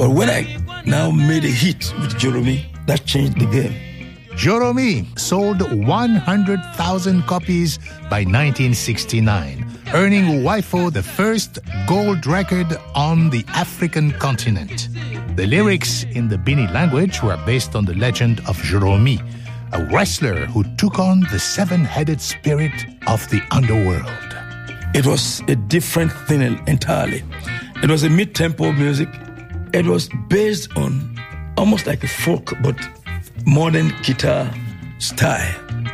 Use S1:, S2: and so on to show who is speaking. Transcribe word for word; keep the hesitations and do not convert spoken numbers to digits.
S1: But when I now made a hit with Joromi, that changed the game.
S2: Joromi sold one hundred thousand copies by nineteen sixty-nine, earning WIFO the first gold record on the African continent. The lyrics in the Bini language were based on the legend of Joromi, a wrestler who took on the seven-headed spirit of the underworld.
S1: It was a different thing entirely. It was a mid-tempo music. It was based on almost like a folk, but modern guitar style.